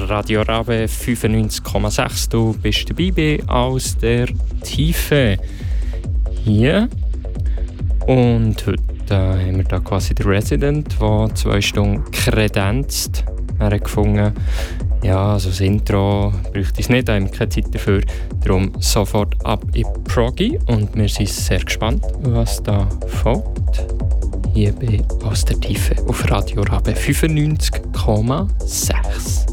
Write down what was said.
Radio Rabe 95,6. Du bist dabei bei «Aus der Tiefe» hier. Und heute haben wir da quasi den Resident, der 2 Stunden kredenzt. Er hat gefunden, ja, also das Intro bräuchte es nicht, da haben wir keine Zeit dafür. Darum sofort ab in Proggy und wir sind sehr gespannt, was da folgt. Hier bei «Aus der Tiefe» auf Radio Rabe 95,6.